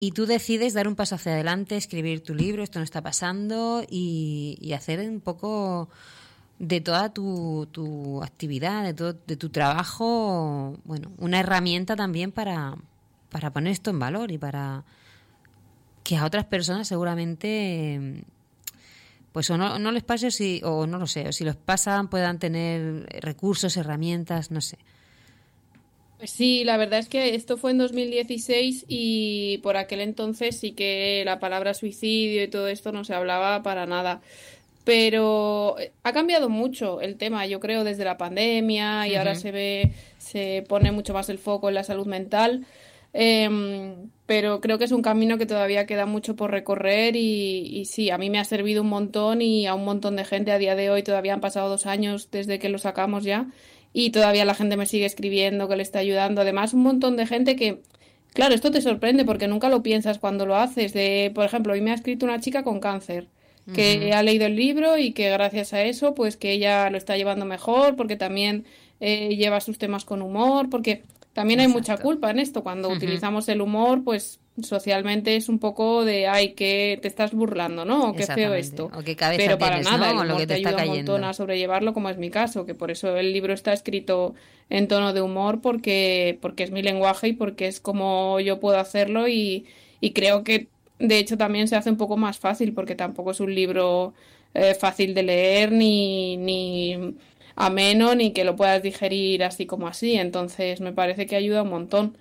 Y tú decides dar un paso hacia adelante, escribir tu libro, esto no está pasando, y hacer un poco de toda tu actividad, de tu trabajo, bueno, una herramienta también para poner esto en valor y para que a otras personas seguramente pues o no les pase o no lo sé, o si los pasan puedan tener recursos, herramientas, no sé. Pues sí, la verdad es que esto fue en 2016 y por aquel entonces sí que la palabra suicidio y todo esto no se hablaba para nada. Pero ha cambiado mucho el tema, yo creo, desde la pandemia y ahora Ujú. se pone mucho más el foco en la salud mental. Pero creo que es un camino que todavía queda mucho por recorrer y sí, a mí me ha servido un montón y a un montón de gente a día de hoy. Todavía han pasado 2 años desde que lo sacamos ya y todavía la gente me sigue escribiendo que le está ayudando. Además, un montón de gente que, claro, esto te sorprende porque nunca lo piensas cuando lo haces. Por ejemplo, hoy me ha escrito una chica con cáncer que Ujú. ha leído el libro y que gracias a eso, pues que ella lo está llevando mejor, porque también lleva sus temas con humor, porque también hay mucha Exacto. culpa en esto. Cuando Ujú. utilizamos el humor, pues socialmente es un poco de, ay, que te estás burlando, ¿no? O qué feo Exactamente. esto. O qué cabeza Pero para tienes, nada, ¿no? el Con lo humor que te te está ayuda un montón cayendo. a sobrellevarlo, como es mi caso, que por eso el libro está escrito en tono de humor, porque es mi lenguaje y porque es como yo puedo hacerlo y creo que de hecho también se hace un poco más fácil, porque tampoco es un libro fácil de leer ni ameno ni que lo puedas digerir así como así. Entonces me parece que ayuda un montón.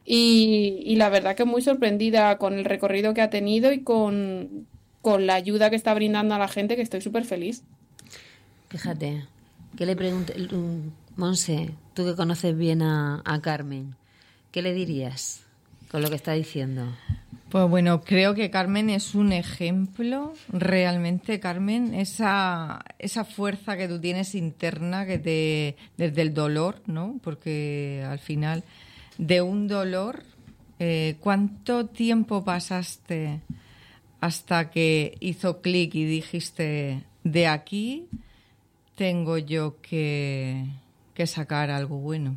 Y la verdad que muy sorprendida con el recorrido que ha tenido y con la ayuda que está brindando a la gente, que estoy súper feliz. Fíjate, ¿qué le pregunté? Monse, tú que conoces bien a Carmen, ¿qué le dirías con lo que está diciendo? Pues bueno, creo que Carmen es un ejemplo, realmente, Carmen, esa fuerza que tú tienes interna desde el dolor, ¿no? Porque al final, de un dolor, ¿cuánto tiempo pasaste hasta que hizo clic y dijiste, de aquí tengo yo que sacar algo bueno?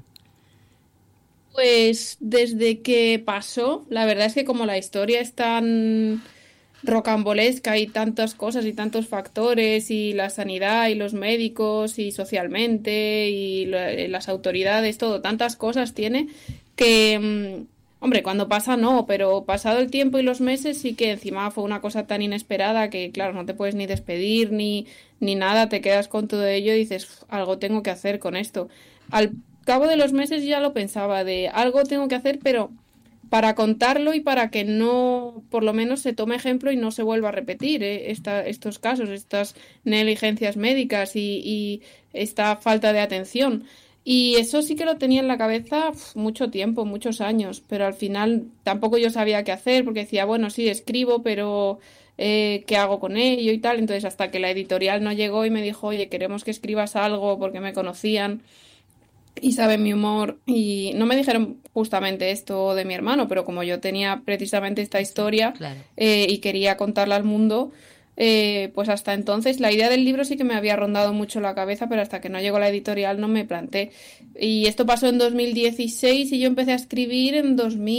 Pues desde que pasó, la verdad es que como la historia es tan rocambolesca y tantas cosas y tantos factores y la sanidad y los médicos y socialmente y las autoridades, todo, tantas cosas tiene que, hombre, cuando pasa no, pero pasado el tiempo y los meses sí que encima fue una cosa tan inesperada que, claro, no te puedes ni despedir ni nada, te quedas con todo ello y dices, "Uf, algo tengo que hacer con esto". Al cabo de los meses ya lo pensaba de algo tengo que hacer, pero para contarlo y para que no, por lo menos se tome ejemplo y no se vuelva a repetir estos casos, estas negligencias médicas y esta falta de atención. Y eso sí que lo tenía en la cabeza mucho tiempo, muchos años, pero al final tampoco yo sabía qué hacer porque decía, bueno, sí, escribo, pero ¿qué hago con ello y tal? Entonces hasta que la editorial no llegó y me dijo, oye, queremos que escribas algo porque me conocían y saben mi humor y no me dijeron justamente esto de mi hermano, pero como yo tenía precisamente esta Sí, historia claro. y quería contarla al mundo, pues hasta entonces la idea del libro sí que me había rondado mucho la cabeza, pero hasta que no llegó la editorial no me planté. Y esto pasó en 2016 y yo empecé a escribir en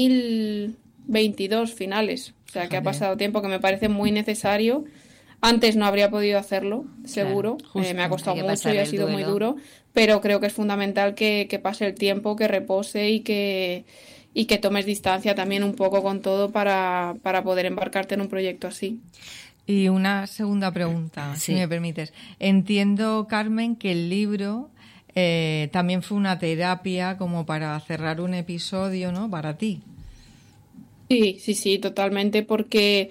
2022 finales, o sea que ha Fíjate, pasado tiempo que me parece muy necesario. Antes no habría podido hacerlo, claro. seguro. Me ha Justo. Hay costado que mucho pasar y ha el sido muy duelo. duro, pero creo que es fundamental que pase el tiempo, que repose y que tomes distancia también un poco con todo para poder embarcarte en un proyecto así. Y una segunda pregunta, si Sí. me permites. Entiendo, Carmen, que el libro también fue una terapia como para cerrar un episodio, ¿no? Para ti. Sí, sí, sí, totalmente, porque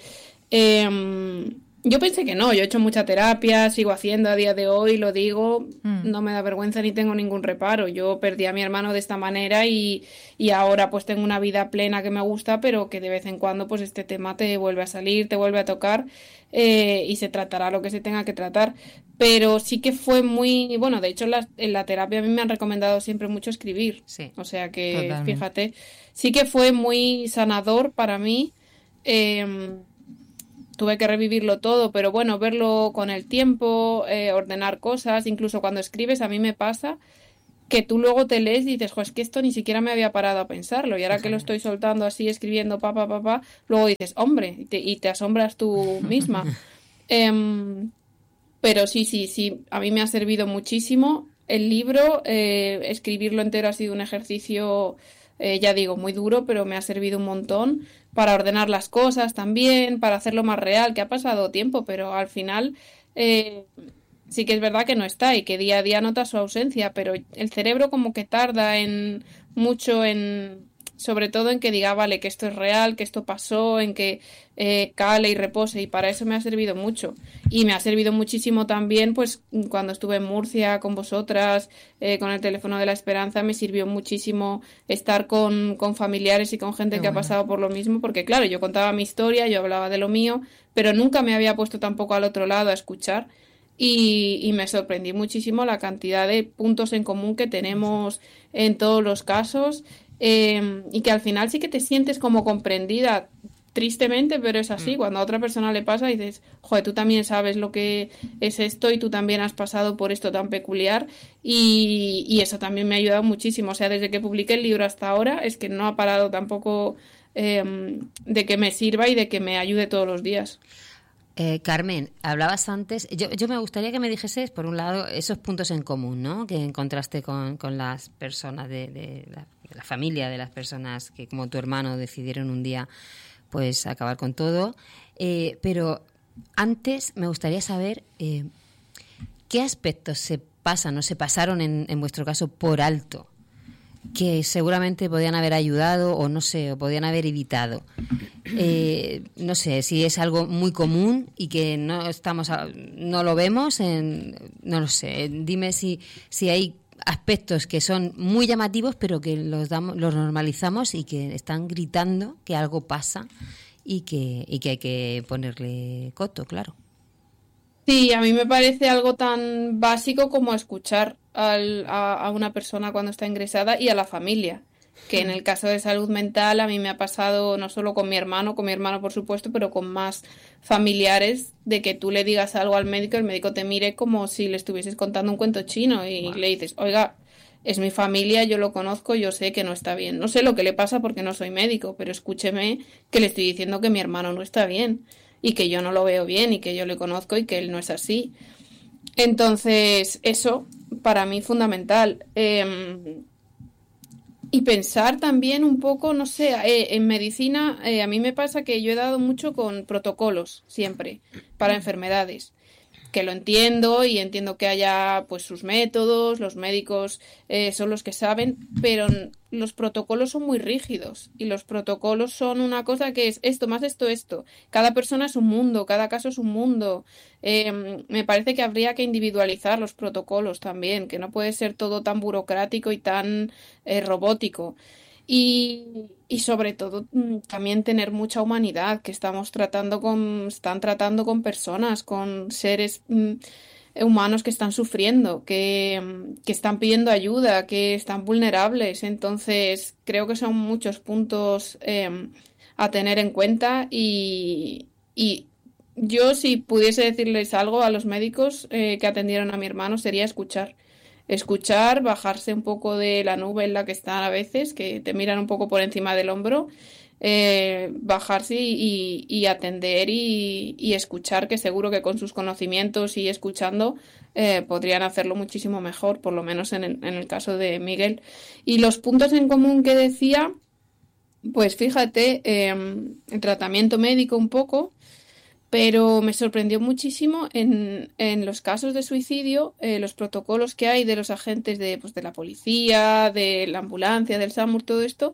yo pensé que no, yo he hecho mucha terapia, sigo haciendo a día de hoy, lo digo, Mm. no me da vergüenza ni tengo ningún reparo. Yo perdí a mi hermano de esta manera y ahora pues tengo una vida plena que me gusta, pero que de vez en cuando pues este tema te vuelve a salir, te vuelve a tocar y se tratará lo que se tenga que tratar. Pero sí que fue muy, bueno, de hecho en la terapia a mí me han recomendado siempre mucho escribir, Sí. o sea que Totalmente. fíjate. Sí que fue muy sanador para mí. Tuve que revivirlo todo, pero bueno, verlo con el tiempo, ordenar cosas, incluso cuando escribes, a mí me pasa. que tú luego te lees y dices, jo, es que esto ni siquiera me había parado a pensarlo, y ahora que lo estoy soltando así, escribiendo, luego dices, hombre, y te asombras tú misma. Pero sí, a mí me ha servido muchísimo. El libro, escribirlo entero ha sido un ejercicio, ya digo, muy duro, pero me ha servido un montón para ordenar las cosas también, para hacerlo más real, que ha pasado tiempo, pero al final sí que es verdad que no está y que día a día nota su ausencia, pero el cerebro como que tarda mucho sobre todo en que diga, vale, que esto es real, que esto pasó, en que cale y repose, y para eso me ha servido mucho. Y me ha servido muchísimo también, pues, cuando estuve en Murcia con vosotras, con el teléfono de la esperanza, me sirvió muchísimo estar con familiares y con gente que ha pasado por lo mismo, porque claro, yo contaba mi historia, yo hablaba de lo mío, pero nunca me había puesto tampoco al otro lado a escuchar. Y me sorprendí muchísimo la cantidad de puntos en común que tenemos en todos los casos, y que al final sí que te sientes como comprendida, tristemente, pero es así. Cuando a otra persona le pasa dices, joder, tú también sabes lo que es esto y tú también has pasado por esto tan peculiar, y eso también me ha ayudado muchísimo. O sea, desde que publiqué el libro hasta ahora es que no ha parado tampoco de que me sirva y de que me ayude todos los días. Carmen, hablabas antes, yo me gustaría que me dijeses, por un lado, esos puntos en común, ¿no?, que encontraste con las personas de la familia, de las personas que, como tu hermano, decidieron un día pues acabar con todo. Pero antes me gustaría saber qué aspectos se pasan o se pasaron en vuestro caso por alto, que seguramente podían haber ayudado o no sé, o podían haber evitado. No sé si es algo muy común y que no lo vemos, no lo sé. Dime si hay aspectos que son muy llamativos pero que los normalizamos y que están gritando que algo pasa y que hay que ponerle coto, claro. Sí, a mí me parece algo tan básico como escuchar a una persona cuando está ingresada, y a la familia, que en el caso de salud mental a mí me ha pasado no solo con mi hermano por supuesto, pero con más familiares, de que tú le digas algo al médico, el médico te mire como si le estuvieses contando un cuento chino y le dices, oiga, es mi familia, yo lo conozco, yo sé que no está bien. No sé lo que le pasa porque no soy médico, pero escúcheme que le estoy diciendo que mi hermano no está bien y que yo no lo veo bien y que yo le conozco y que él no es así. Entonces, eso para mí es fundamental. Y pensar también un poco, no sé, en medicina a mí me pasa que yo he dado mucho con protocolos siempre para enfermedades, que lo entiendo y entiendo que haya pues sus métodos, los médicos son los que saben, pero los protocolos son muy rígidos y los protocolos son una cosa que es esto más esto. Cada persona es un mundo, cada caso es un mundo. Me parece que habría que individualizar los protocolos también, que no puede ser todo tan burocrático y tan robótico. Y sobre todo también tener mucha humanidad, que están tratando con personas, con seres humanos que están sufriendo, que están pidiendo ayuda, que están vulnerables. Entonces creo que son muchos puntos a tener en cuenta, y yo, si pudiese decirles algo a los médicos que atendieron a mi hermano, sería escuchar, bajarse un poco de la nube en la que están a veces, que te miran un poco por encima del hombro, bajarse y atender y escuchar, que seguro que con sus conocimientos y escuchando podrían hacerlo muchísimo mejor, por lo menos en el caso de Miguel. Y los puntos en común que decía, pues fíjate, el tratamiento médico un poco, pero me sorprendió muchísimo en los casos de suicidio, los protocolos que hay de los agentes de la policía, de la ambulancia, del SAMUR, todo esto.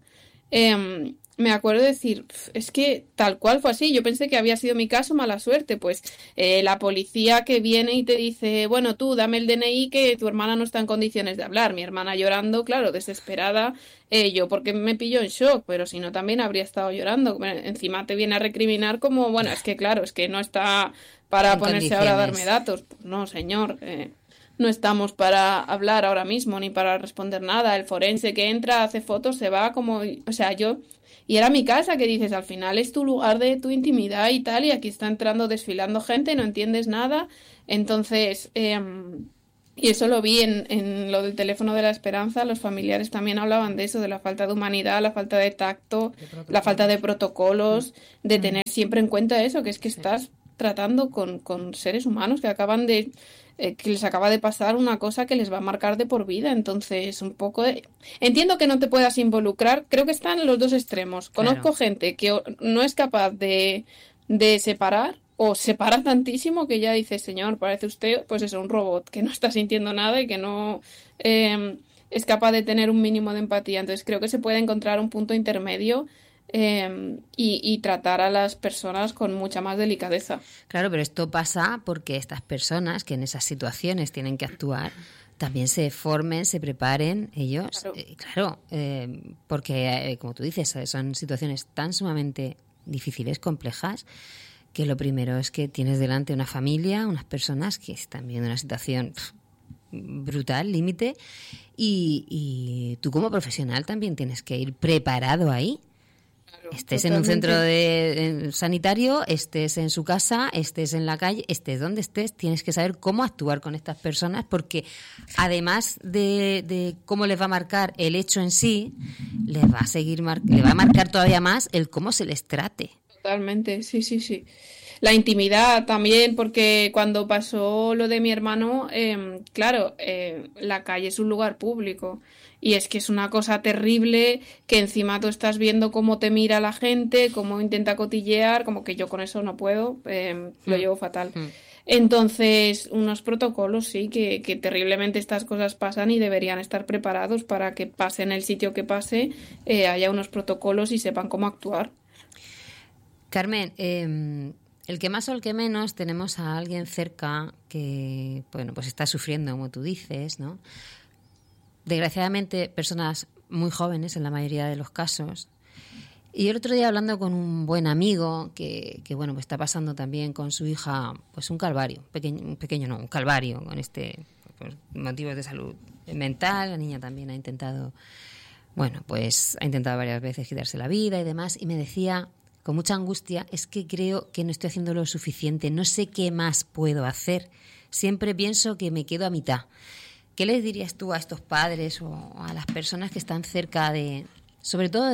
Me acuerdo de decir, es que tal cual fue así. Yo pensé que había sido mi caso, mala suerte. Pues la policía que viene y te dice, bueno, tú dame el DNI que tu hermana no está en condiciones de hablar. Mi hermana llorando, claro, desesperada. Yo porque me pilló en shock, pero si no también habría estado llorando. Encima te viene a recriminar como, bueno, es que claro, es que no está para ponerse ahora a darme datos. Pues no, señor, no estamos para hablar ahora mismo ni para responder nada. El forense que entra, hace fotos, se va como, o sea, y era mi casa, que dices, al final es tu lugar de tu intimidad y tal, y aquí está entrando, desfilando gente, no entiendes nada. Entonces, Y eso lo vi en lo del teléfono de la esperanza. Los familiares también hablaban de eso, de la falta de humanidad, la falta de tacto, la falta de protocolos, de tener siempre en cuenta eso, que es que estás tratando con seres humanos que acaban de... que les acaba de pasar una cosa que les va a marcar de por vida. Entonces, un poco de... Entiendo que no te puedas involucrar. Creo que están en los dos extremos. Conozco gente que no es capaz de separar, o separa tantísimo que ya dice, señor, parece usted, pues eso, un robot que no está sintiendo nada y que no es capaz de tener un mínimo de empatía. Entonces creo que se puede encontrar un punto intermedio y tratar a las personas con mucha más delicadeza. Claro, pero esto pasa porque estas personas que en esas situaciones tienen que actuar también se formen, se preparen ellos. Claro, porque como tú dices, son situaciones tan sumamente difíciles, complejas, que lo primero es que tienes delante una familia, unas personas que están viviendo una situación brutal, límite, y tú como profesional también tienes que ir preparado ahí. Estés en un centro sanitario, estés en su casa, estés en la calle, estés donde estés, tienes que saber cómo actuar con estas personas, porque además de cómo les va a marcar el hecho en sí, les va a le va a marcar todavía más el cómo se les trate. Totalmente, sí. La intimidad también, porque cuando pasó lo de mi hermano, claro, la calle es un lugar público y es que es una cosa terrible que encima tú estás viendo cómo te mira la gente, cómo intenta cotillear, como que yo con eso no puedo, lo llevo fatal. Entonces, unos protocolos, sí, que terriblemente estas cosas pasan y deberían estar preparados para que pase en el sitio que pase, haya unos protocolos y sepan cómo actuar. Carmen, el que más o el que menos tenemos a alguien cerca que, bueno, pues está sufriendo, como tú dices, ¿no? Desgraciadamente, personas muy jóvenes en la mayoría de los casos. Y el otro día hablando con un buen amigo que bueno, pues está pasando también con su hija, pues un calvario, un calvario con pues, motivos de salud mental. La niña también ha intentado varias veces quitarse la vida y demás, y me decía con mucha angustia, es que creo que no estoy haciendo lo suficiente, no sé qué más puedo hacer, siempre pienso que me quedo a mitad. ¿Qué les dirías tú a estos padres o a las personas que están cerca sobre todo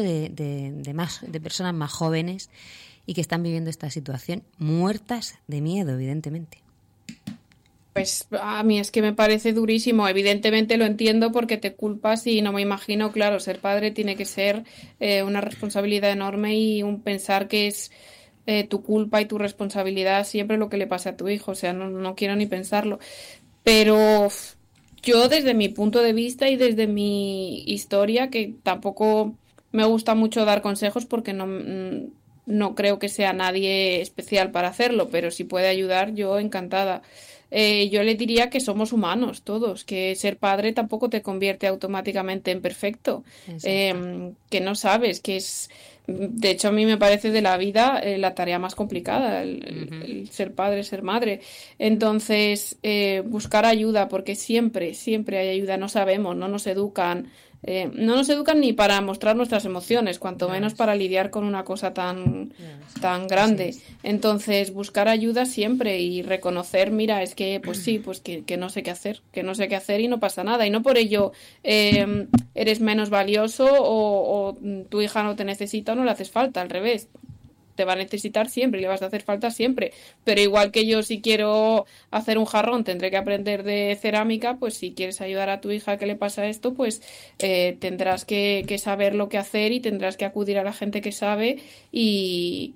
de personas más jóvenes y que están viviendo esta situación, muertas de miedo, evidentemente? Pues a mí es que me parece durísimo. Evidentemente lo entiendo porque te culpas y no me imagino, claro, ser padre tiene que ser una responsabilidad enorme y un pensar que es tu culpa y tu responsabilidad siempre lo que le pasa a tu hijo. O sea, no quiero ni pensarlo. Pero yo desde mi punto de vista y desde mi historia, que tampoco me gusta mucho dar consejos porque no creo que sea nadie especial para hacerlo, pero si puede ayudar, yo encantada. Yo le diría que somos humanos todos, que ser padre tampoco te convierte automáticamente en perfecto, que no sabes, que es... De hecho, a mí me parece de la vida la tarea más complicada, el ser padre, ser madre. Entonces, buscar ayuda, porque siempre hay ayuda, no sabemos, no nos educan ni para mostrar nuestras emociones, cuanto menos para lidiar con una cosa tan grande. Entonces, buscar ayuda siempre y reconocer, mira, es que pues sí, pues que no sé qué hacer y no pasa nada. Y no por ello eres menos valioso o tu hija no te necesita o no le haces falta, al revés. Te va a necesitar siempre y le vas a hacer falta siempre, pero igual que yo, si quiero hacer un jarrón tendré que aprender de cerámica, pues si quieres ayudar a tu hija que le pasa esto, pues tendrás que saber lo que hacer y tendrás que acudir a la gente que sabe y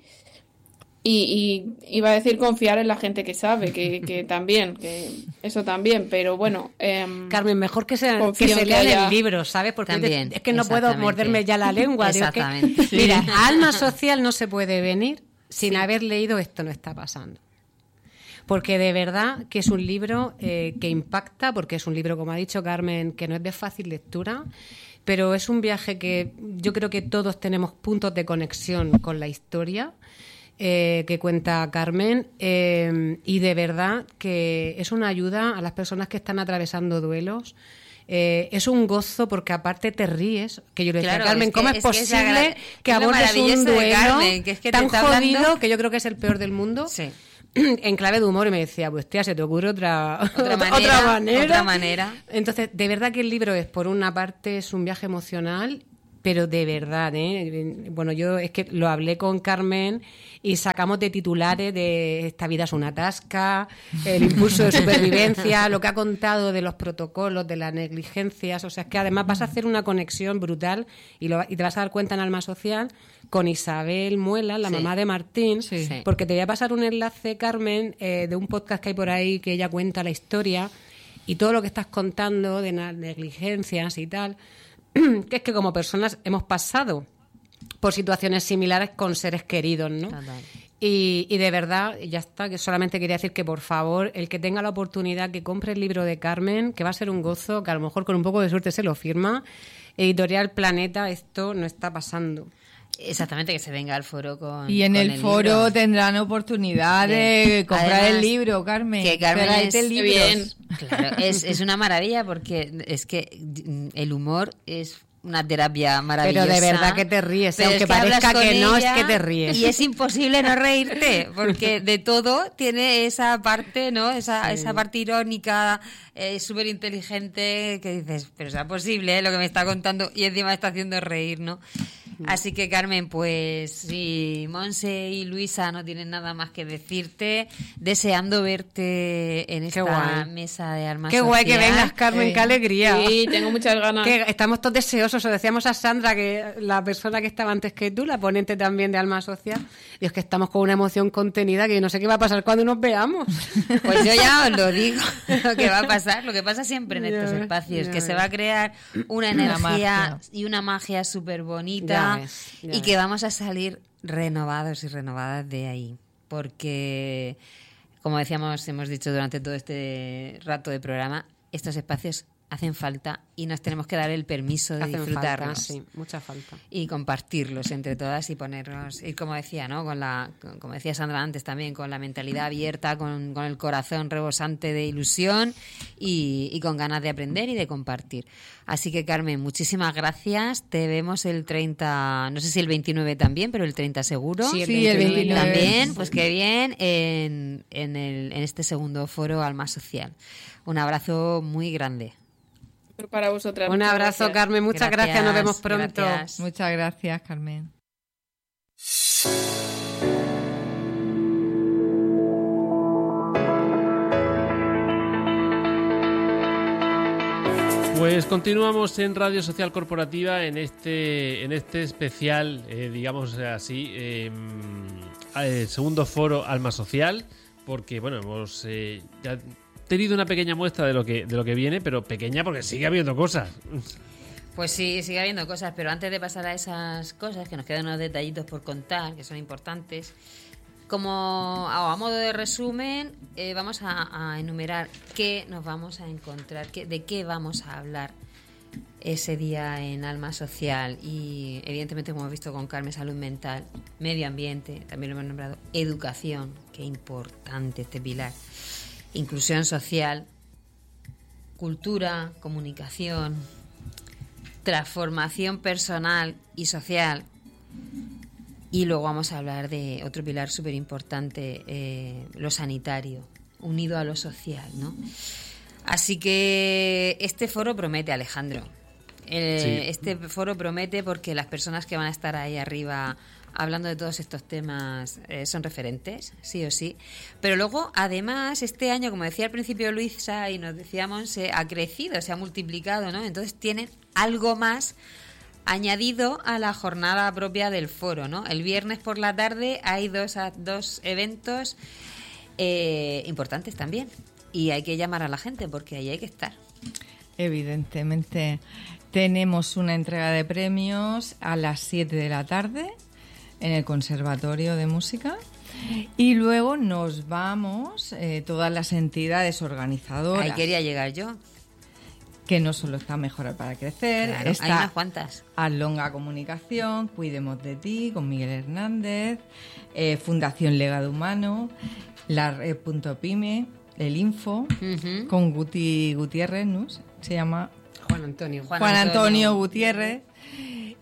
iba a decir confiar en la gente que sabe, que también, que eso también, pero bueno. Carmen, mejor que se lean el libro, ¿sabes? Porque también, es que no puedo morderme ya la lengua. Exactamente. Sí. Mira, a Alma Social no se puede venir sin haber leído Esto no está pasando. Porque de verdad que es un libro que impacta, porque es un libro, como ha dicho Carmen, que no es de fácil lectura, pero es un viaje que yo creo que todos tenemos puntos de conexión con la historia que cuenta Carmen, y de verdad que es una ayuda a las personas que están atravesando duelos. Es un gozo porque aparte te ríes, que yo le decía a Carmen, ¿cómo es posible que abordes un duelo tan jodido, que yo creo que es el peor del mundo? Sí. en clave de humor y me decía, pues tía, ¿se te ocurre otra manera? Otra manera. Entonces, de verdad que el libro es, por una parte, es un viaje emocional, pero de verdad, ¿eh? Bueno, yo es que lo hablé con Carmen y sacamos de titulares de esta vida es una tasca, el impulso de supervivencia, lo que ha contado de los protocolos, de las negligencias, o sea, es que además vas a hacer una conexión brutal y te vas a dar cuenta en Alma Social con Isabel Muela, la mamá de Martín, porque te voy a pasar un enlace, Carmen, de un podcast que hay por ahí que ella cuenta la historia y todo lo que estás contando de negligencias y tal, que es que como personas hemos pasado por situaciones similares con seres queridos, ¿no? Y de verdad, ya está, que solamente quería decir que por favor, el que tenga la oportunidad que compre el libro de Carmen, que va a ser un gozo, que a lo mejor con un poco de suerte se lo firma. Editorial Planeta, esto no está pasando. Exactamente, que se venga al foro con y en con el foro libro. Tendrán oportunidad de comprar Además, el libro, Carmen. Que Carmen Tráete es libros. bien. Claro, es una maravilla porque es que el humor es una terapia maravillosa. Pero de verdad que te ríes, Pero aunque es que hablas parezca con que no, es ella que te ríes. Y es imposible no reírte, porque de todo tiene esa parte, ¿no? Esa parte irónica, súper inteligente, que dices, pero será posible, lo que me está contando, y encima me está haciendo reír, ¿no? Así que, Carmen, pues si Monse y Luisa no tienen nada más que decirte, deseando verte en esta mesa de Alma Qué Social. guay que vengas, Carmen, qué alegría. Sí, tengo muchas ganas. Que estamos todos deseosos, o decíamos a Sandra, que la persona que estaba antes que tú, la ponente también de Alma Social, y es que estamos con una emoción contenida que no sé qué va a pasar cuando nos veamos. Pues yo ya os lo digo, lo que va a pasar, lo que pasa siempre en estos Ya ves, espacios, ya que se ves. va a crear una energía y una magia súper bonita y que vamos a salir renovados y renovadas de ahí, porque, como decíamos, hemos dicho durante todo este rato de programa, estos espacios hacen falta y nos tenemos que dar el permiso de disfrutarlos. Sí, mucha falta. Y compartirlos entre todas y ponernos, y como decía, ¿no? Como decía Sandra antes también, con la mentalidad abierta, con el corazón rebosante de ilusión y con ganas de aprender y de compartir. Así que, Carmen, muchísimas gracias. Te vemos el 30, no sé si el 29 también, pero el 30 seguro. Sí, el 29 también, pues qué bien, en este segundo foro Alma Social. Un abrazo muy grande. Para vosotras. Un muchas abrazo, gracias. Carmen, muchas gracias. Nos vemos pronto. Gracias. Muchas gracias, Carmen. Pues continuamos en Radio Social Corporativa en este especial, digamos así, segundo foro Alma Social, porque bueno, hemos ya tenido una pequeña muestra de lo que viene, pero pequeña porque sigue habiendo cosas. Pues sí, sigue habiendo cosas, pero antes de pasar a esas cosas, que nos quedan unos detallitos por contar, que son importantes, como a modo de resumen, vamos a enumerar qué nos vamos a encontrar, de qué vamos a hablar ese día en Alma Social. Y evidentemente, como hemos visto con Carmen, salud mental, medio ambiente, también lo hemos nombrado, educación, qué importante este pilar, inclusión social, cultura, comunicación, transformación personal y social. Y luego vamos a hablar de otro pilar súper importante, lo sanitario, unido a lo social, ¿no? Así que este foro promete, Alejandro. Sí. Este foro promete porque las personas que van a estar ahí arriba hablando de todos estos temas son referentes, sí o sí. Pero luego, además, este año, como decía al principio Luisa y nos decíamos, se ha crecido, se ha multiplicado, ¿no? Entonces tienen algo más añadido a la jornada propia del foro, ¿no? El viernes por la tarde hay dos eventos importantes también, y hay que llamar a la gente porque ahí hay que estar. Evidentemente, tenemos una entrega de premios a las 7 de la tarde en el Conservatorio de Música. Y luego nos vamos, todas las entidades organizadoras. Ahí quería llegar yo. Que no solo está Mejorar para Crecer, Claro, está hay unas cuantas. Alonga Comunicación, Cuidemos de Ti, con Miguel Hernández, Fundación Legado Humano, la Red.pyme, el Info, con Guti Gutiérrez, ¿no? Se llama Juan Antonio. Juan Antonio Gutiérrez.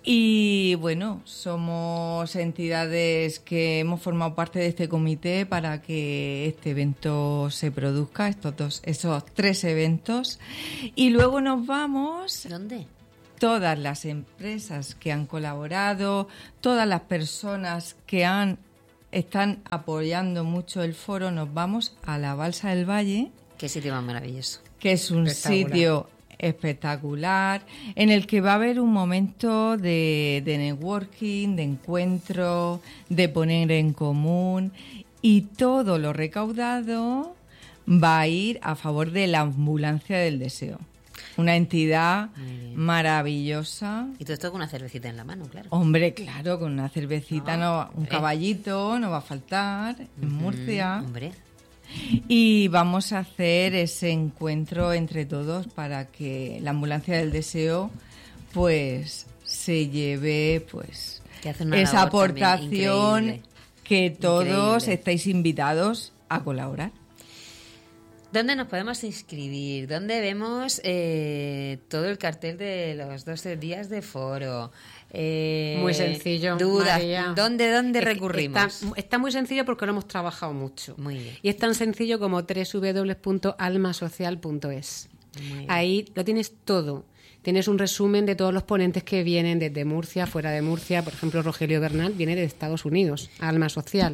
Y bueno, somos entidades que hemos formado parte de este comité para que este evento se produzca, esos 3 eventos. Y luego nos vamos... ¿Dónde? Todas las empresas que han colaborado, todas las personas que están apoyando mucho el foro, nos vamos a la Balsa del Valle. Qué sitio más maravilloso. Que es un sitio espectacular, en el que va a haber un momento de networking, de encuentro, de poner en común, y todo lo recaudado va a ir a favor de la Ambulancia del Deseo. Una entidad maravillosa. Y todo esto con una cervecita en la mano, claro. Hombre, claro, con una cervecita, un caballito no va a faltar en Murcia. Hombre. Y vamos a hacer ese encuentro entre todos para que la Ambulancia del Deseo pues se lleve pues esa aportación que todos estáis invitados a colaborar. ¿Dónde nos podemos inscribir? ¿Dónde vemos todo el cartel de los 12 días de foro? Muy sencillo. Dudas. María. ¿Dónde recurrimos? Está muy sencillo porque lo hemos trabajado mucho. Muy bien. Y es tan sencillo como www.almasocial.es. Ahí lo tienes todo. Tienes un resumen de todos los ponentes que vienen desde Murcia, fuera de Murcia. Por ejemplo, Rogelio Bernal viene de Estados Unidos, Alma Social.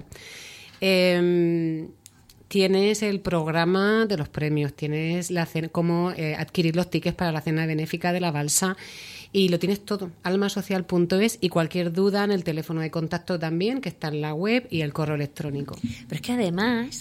Tienes el programa de los premios, tienes cómo adquirir los tickets para la cena benéfica de la Balsa, y lo tienes todo, almasocial.es, y cualquier duda en el teléfono de contacto también, que está en la web, y el correo electrónico. Pero es que además,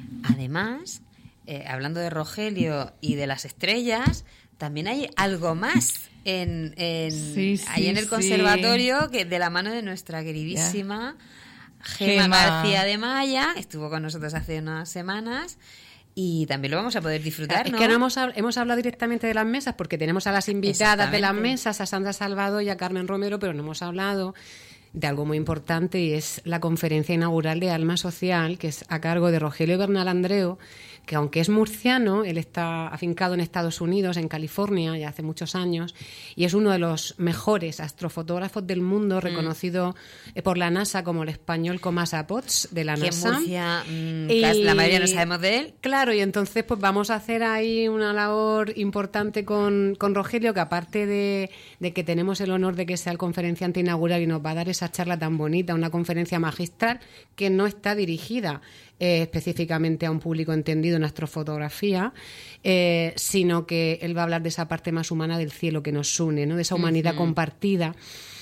hablando de Rogelio y de las estrellas, también hay algo más ahí en el conservatorio, que de la mano de nuestra queridísima Gema García de Maya, estuvo con nosotros hace unas semanas, y también lo vamos a poder disfrutar, ¿no? Es que no hemos hablado directamente de las mesas, porque tenemos a las invitadas de las mesas, a Sandra Salvado y a Carmen Romero, pero no hemos hablado de algo muy importante, y es la conferencia inaugural de Alma Social, que es a cargo de Rogelio Bernal Andreu, que aunque es murciano, él está afincado en Estados Unidos, en California, ya hace muchos años, y es uno de los mejores astrofotógrafos del mundo, reconocido por la NASA como el español Comasa Potts de la NASA. Que en Murcia la mayoría no sabemos de él. Claro, y entonces pues vamos a hacer ahí una labor importante con Rogelio, que aparte de que tenemos el honor de que sea el conferenciante inaugural y nos va a dar esa charla tan bonita, una conferencia magistral que no está dirigida específicamente a un público entendido en astrofotografía, sino que él va a hablar de esa parte más humana del cielo que nos une, ¿no? De esa humanidad compartida.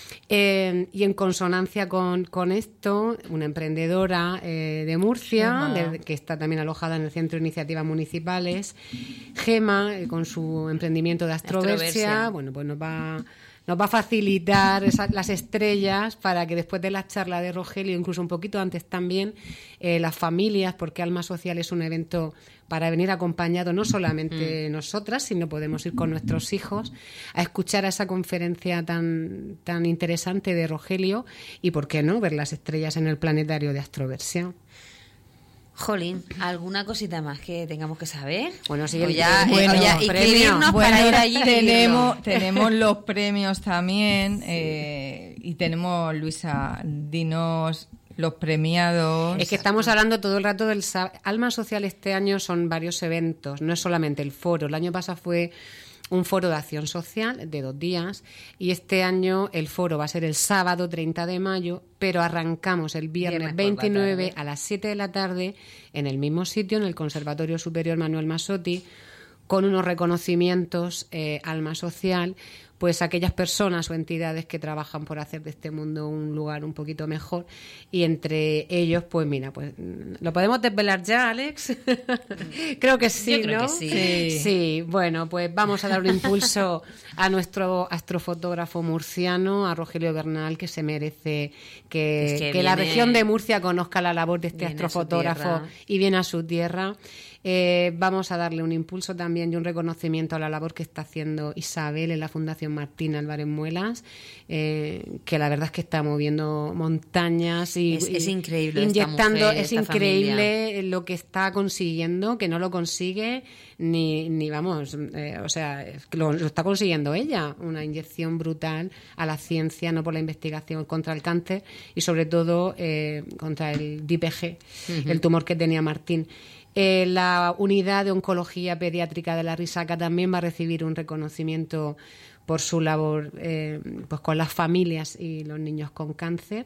Y en consonancia con esto, una emprendedora de Murcia, que está también alojada en el Centro de Iniciativas Municipales, Gema, con su emprendimiento de Astroversia, bueno, pues nos va a facilitar las estrellas para que después de la charla de Rogelio, incluso un poquito antes también, las familias, porque Alma Social es un evento para venir acompañado no solamente nosotras, sino podemos ir con nuestros hijos a escuchar a esa conferencia tan interesante de Rogelio, y, ¿por qué no?, ver las estrellas en el planetario de Astroversia. Jolín, ¿alguna cosita más que tengamos que saber? Bueno, sí, inscribirnos para ir allí. Tenemos los premios también, y tenemos, Luisa, dinos los premiados. Es que estamos hablando todo el rato del Alma Social. Este año son varios eventos, no es solamente el foro. El año pasado fue un foro de acción social de 2 días, y este año el foro va a ser el sábado 30 de mayo, pero arrancamos el viernes 29 a las 7 de la tarde en el mismo sitio, en el Conservatorio Superior Manuel Masotti, con unos reconocimientos Alma Social, pues aquellas personas o entidades que trabajan por hacer de este mundo un lugar un poquito mejor, y entre ellos, pues mira, pues ¿lo podemos desvelar ya, Alex? Creo que sí, yo creo ¿no? Que sí. Sí, bueno, pues vamos a dar un impulso a nuestro astrofotógrafo murciano, a Rogelio Bernal, que se merece que la región de Murcia conozca la labor de este astrofotógrafo y viene a su tierra. Vamos a darle un impulso también y un reconocimiento a la labor que está haciendo Isabel en la Fundación Martín Álvarez Muelas, que la verdad es que está moviendo montañas y es increíble inyectando, esta mujer, es esta increíble familia. lo que está consiguiendo, que no lo consigue ni vamos, o sea, lo está consiguiendo ella, una inyección brutal a la ciencia, no por la investigación contra el cáncer y sobre todo contra el DIPG, el tumor que tenía Martín. La unidad de oncología pediátrica de la Risaca también va a recibir un reconocimiento por su labor pues con las familias y los niños con cáncer.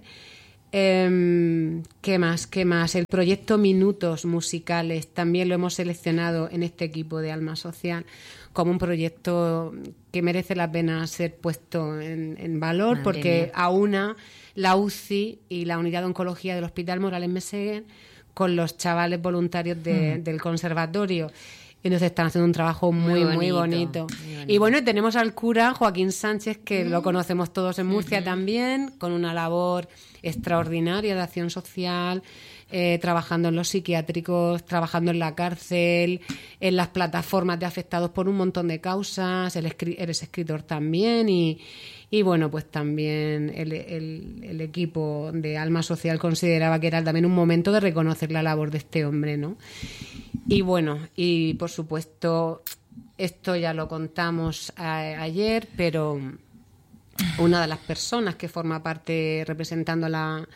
¿Qué más? El proyecto Minutos Musicales también lo hemos seleccionado en este equipo de Alma Social como un proyecto que merece la pena ser puesto en valor. Madre porque mía. Aúna la UCI y la unidad de oncología del Hospital Morales Meseguer con los chavales voluntarios del conservatorio. Entonces están haciendo un trabajo muy bonito. Y bueno, tenemos al cura Joaquín Sánchez, que lo conocemos todos en Murcia también, con una labor extraordinaria de acción social, trabajando en los psiquiátricos, trabajando en la cárcel, en las plataformas de afectados por un montón de causas. Eres escritor también y bueno, pues también el equipo de Alma Social consideraba que era también un momento de reconocer la labor de este hombre, ¿no? Y bueno, y por supuesto, esto ya lo contamos ayer, pero una de las personas que forma parte representando a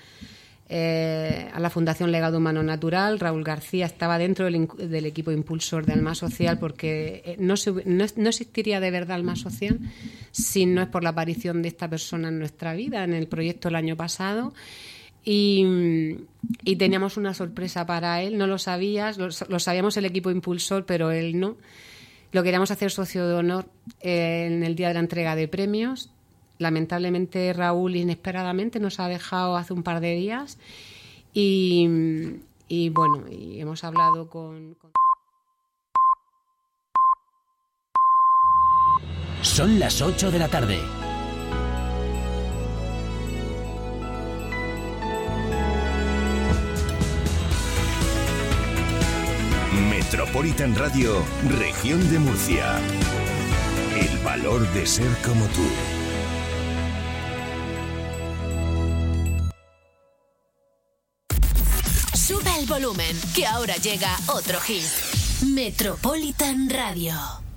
la Fundación Legado Humano Natural, Raúl García, estaba dentro del equipo impulsor de Alma Social, porque no existiría de verdad Alma Social si no es por la aparición de esta persona en nuestra vida, en el proyecto el año pasado. Y teníamos una sorpresa para él, no lo sabías, lo sabíamos el equipo impulsor, pero él no. Lo queríamos hacer socio de honor en el día de la entrega de premios. Lamentablemente Raúl inesperadamente nos ha dejado hace un par de días y bueno, y hemos hablado con... Son las 8 de la tarde. Metropolitan Radio, Región de Murcia. El valor de ser como tú. Sube el volumen, que ahora llega otro hit. Metropolitan Radio.